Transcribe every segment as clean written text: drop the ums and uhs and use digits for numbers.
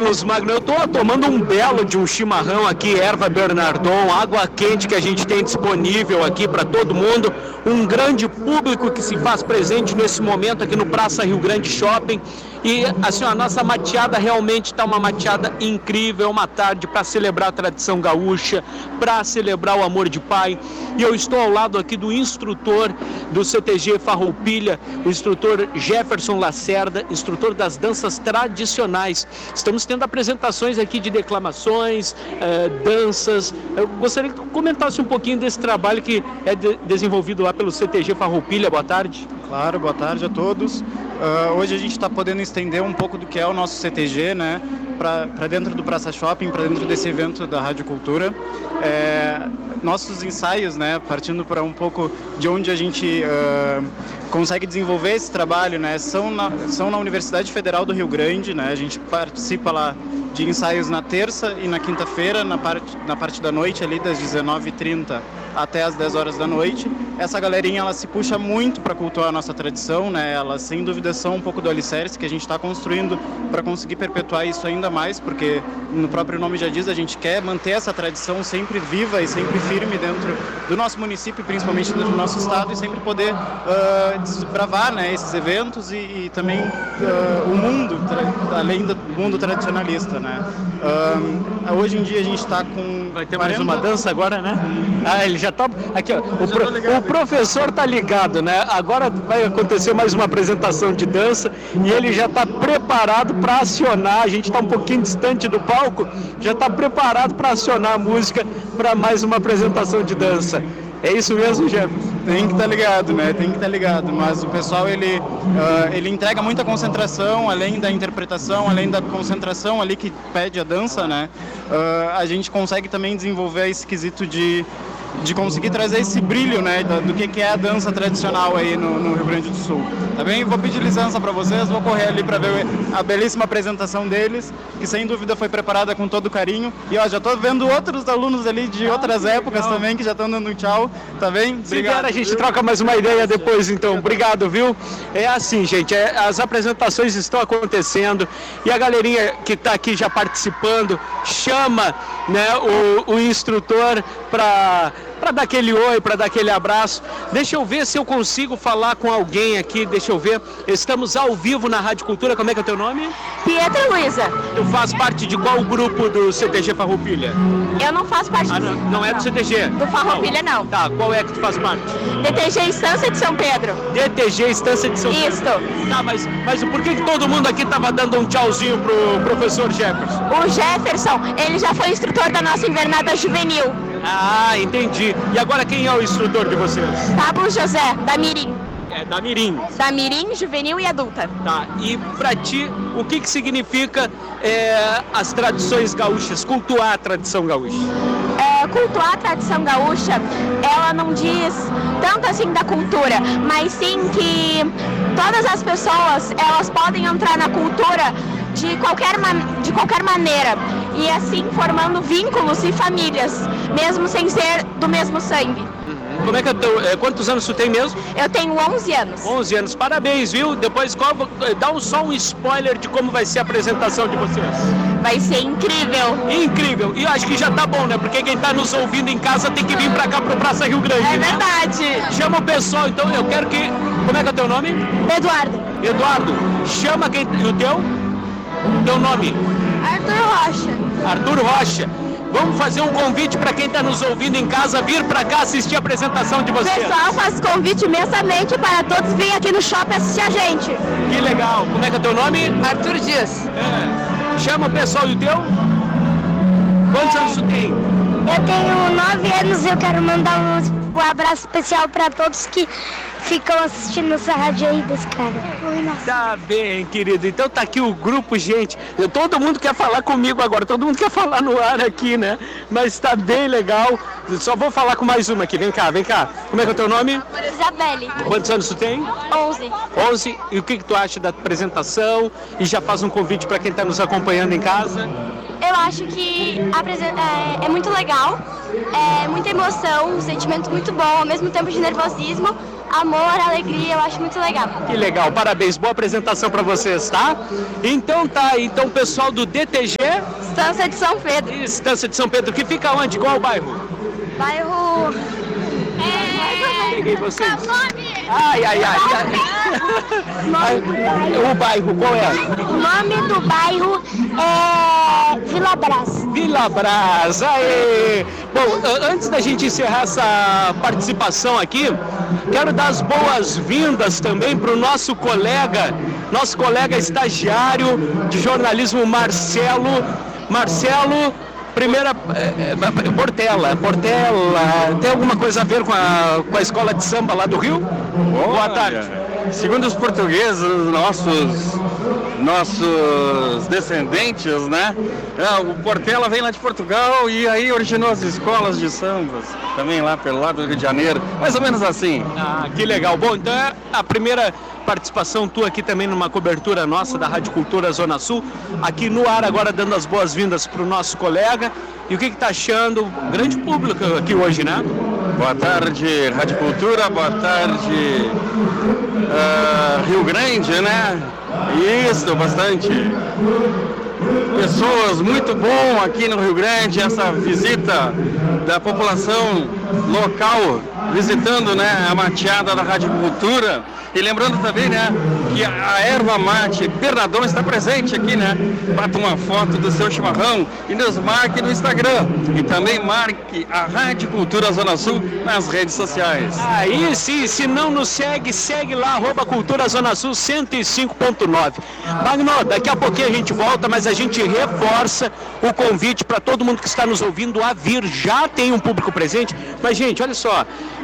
Carlos Magno. Eu estou tomando um belo de um chimarrão aqui, erva Bernardon, água quente que a gente tem disponível aqui para todo mundo. Um grande público que se faz presente nesse momento aqui no Praça Rio Grande Shopping. E assim, a nossa mateada realmente está uma mateada incrível, uma tarde para celebrar a tradição gaúcha, para celebrar o amor de pai. E eu estou ao lado aqui do instrutor do CTG Farroupilha, o instrutor Jefferson Lacerda, instrutor das danças tradicionais. Estamos tendo apresentações aqui de declamações, danças. Eu gostaria que tu comentasse um pouquinho desse trabalho que é desenvolvido lá pelo CTG Farroupilha. Boa tarde. Claro, boa tarde a todos. Hoje a gente está podendo estender um pouco do que é o nosso CTG, né, para dentro do Praça Shopping, para dentro desse evento da Rádio Cultura. Nossos ensaios, né, partindo para um pouco de onde a gente consegue desenvolver esse trabalho, né, são na Universidade Federal do Rio Grande, né, a gente participa lá de ensaios na terça e na quinta-feira, na parte da noite, ali das 19h30 até as 10 horas da noite. Essa galerinha, ela se puxa muito para cultuar a nossa tradição, né? Elas, sem dúvida, são um pouco do alicerce que a gente está construindo para conseguir perpetuar isso ainda mais, porque no próprio nome já diz, a gente quer manter essa tradição sempre viva e sempre firme dentro do nosso município, principalmente dentro do nosso estado, e sempre poder desbravar, né, esses eventos e também o mundo, além do mundo tradicionalista, né? Hoje em dia a gente está com... Vai ter mais uma dança agora, né? Ele já tá... Aqui, ó, o professor tá ligado, né? Agora vai acontecer mais uma apresentação de dança e ele já está preparado para acionar. A gente está um pouquinho distante do palco, já está preparado para acionar a música para mais uma apresentação de dança. É isso mesmo, Jefferson? Tem que estar ligado, né? Tem que estar ligado. Mas o pessoal, ele entrega muita concentração, além da interpretação, além da concentração ali que pede a dança, né? A gente consegue também desenvolver esse quesito de conseguir trazer esse brilho, né, do que é a dança tradicional aí no Rio Grande do Sul. Tá bem? Vou pedir licença para vocês, vou correr ali para ver a belíssima apresentação deles, que sem dúvida foi preparada com todo carinho. E ó, já tô vendo outros alunos ali de outras épocas também que já estão dando um tchau, tá bem? Se der, a gente troca mais uma ideia depois, então. Obrigado, viu? É assim, gente, as apresentações estão acontecendo e a galerinha que está aqui já participando chama, né, o instrutor para dar aquele oi, para dar aquele abraço. Deixa eu ver se eu consigo falar com alguém aqui, deixa eu ver. Estamos ao vivo na Rádio Cultura. Como é que é o teu nome? Pietra Luiza. Tu faz parte de qual grupo do CTG Farroupilha? Eu não faço parte do... Não é do CTG? Do Farroupilha, não. Tá, qual é que tu faz parte? DTG Estância de São Pedro. DTG Estância de São Pedro. Isso. Tá, mas por que todo mundo aqui tava dando um tchauzinho pro professor Jefferson? O Jefferson, ele já foi instrutor da nossa invernada juvenil. Ah, entendi. E agora quem é o instrutor de vocês? Pablo José, da Mirim. É da Mirim. Da Mirim, juvenil e adulta. Tá, e pra ti, o que significa as tradições gaúchas, cultuar a tradição gaúcha? Cultuar a tradição gaúcha, ela não diz tanto assim da cultura, mas sim que todas as pessoas, elas podem entrar na cultura de qualquer maneira, e assim formando vínculos e famílias, mesmo sem ser do mesmo sangue. Como é que quantos anos tu tem mesmo? Eu tenho 11 anos. 11 anos, parabéns, viu? Depois dá só um spoiler de como vai ser a apresentação de vocês. Vai ser incrível. Incrível, e eu acho que já tá bom, né? Porque quem tá nos ouvindo em casa tem que vir pra cá pro Praça Rio Grande. É verdade. Chama o pessoal, então eu quero que... Como é que é o teu nome? Eduardo. Eduardo, chama quem... E o teu? Teu nome? Arthur Rocha. Arthur Rocha. Vamos fazer um convite para quem está nos ouvindo em casa vir para cá assistir a apresentação de vocês. O pessoal faz convite imensamente para todos virem aqui no shopping assistir a gente. Que legal. Como é que é o teu nome? Arthur Dias. Chama o pessoal. E o teu? Quantos anos tu tem? Eu tenho 9 anos e eu quero mandar um abraço especial para todos que ficam assistindo essa rádio aí desse cara. Tá bem, querido. Então tá aqui o grupo, gente. Todo mundo quer falar comigo agora, todo mundo quer falar no ar aqui, né? Mas tá bem legal. Só vou falar com mais uma aqui. Vem cá, vem cá. Como é que é o teu nome? Isabelle. Quantos anos tu tem? 11. 11. E o que tu acha da apresentação? E já faz um convite para quem tá nos acompanhando em casa. Eu acho que é muito legal, é muita emoção, um sentimento muito bom, ao mesmo tempo de nervosismo. amor, alegria, eu acho muito legal. Que legal, parabéns, boa apresentação para vocês, tá? Então o pessoal do DTG... Estância de São Pedro. Estância de São Pedro, que fica onde? Qual bairro? Bairro... Peguei vocês. Ai. O bairro, qual é? O nome do bairro é Vila Brás. Vila Brás, aê! Bom, antes da gente encerrar essa participação aqui, quero dar as boas-vindas também para o nosso colega estagiário de jornalismo, Marcelo, primeira, Portela, tem alguma coisa a ver com a escola de samba lá do Rio? Boa tarde. Segundo os portugueses, nossos descendentes, né? O Portela vem lá de Portugal e aí originou as escolas de sambas, também lá pelo lado do Rio de Janeiro, mais ou menos assim. Ah, que legal. Bom, então é a primeira participação tua aqui também numa cobertura nossa da Rádio Cultura Zona Sul, aqui no ar agora dando as boas-vindas para o nosso colega. E o que tá achando? Grande público aqui hoje, né? Boa tarde, Rádio Cultura, boa tarde, Rio Grande, né? Isso, bastante pessoas, muito bom aqui no Rio Grande, essa visita da população local, visitando, né, a mateada da Rádio Cultura. E lembrando também, né, que a erva mate Bernardão está presente aqui, né? Bata uma foto do seu chimarrão e nos marque no Instagram. E também marque a Rádio Cultura Zona Sul nas redes sociais. Aí, se não nos segue lá, @Cultura Zona Sul 105.9. Magno, daqui a pouquinho a gente volta, mas a gente reforça o convite para todo mundo que está nos ouvindo a vir. Já tem um público presente, mas, gente, olha só,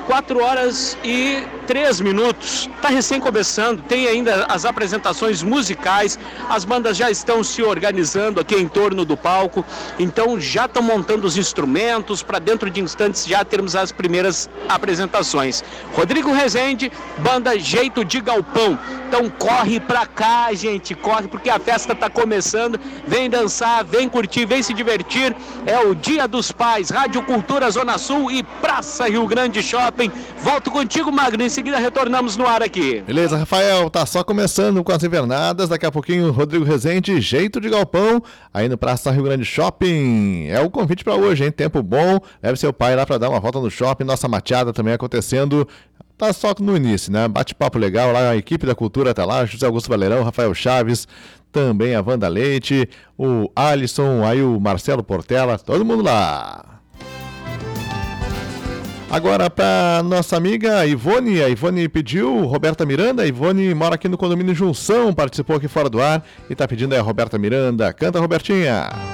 4h03. Tá recém começando, tem ainda as apresentações musicais, as bandas já estão se organizando aqui em torno do palco, então já estão montando os instrumentos para dentro de instantes já termos as primeiras apresentações. Rodrigo Rezende, banda Jeito de Galpão. Então corre pra cá, gente, corre porque a festa tá começando. Vem dançar, vem curtir, vem se divertir. É o Dia dos Pais, Rádio Cultura Zona Sul e Praça Rio Grande Shopping. Volto contigo, Magno, em seguida retornamos no ar aqui. Beleza, Rafael, tá só começando com as invernadas, daqui a pouquinho Rodrigo Rezende, Jeito de Galpão, aí no Praça Rio Grande Shopping. É o convite pra hoje, hein? Tempo bom, leve seu pai lá pra dar uma volta no shopping, nossa mateada também acontecendo. Tá só no início, né? Bate-papo legal lá, a equipe da cultura tá lá, José Augusto Valerão, Rafael Chaves, também a Wanda Leite, o Alisson, aí o Marcelo Portela, todo mundo lá. Agora para nossa amiga Ivone, a Ivone pediu, Roberta Miranda, a Ivone mora aqui no condomínio Junção, participou aqui fora do ar e tá pedindo aí a Roberta Miranda. Canta, Robertinha!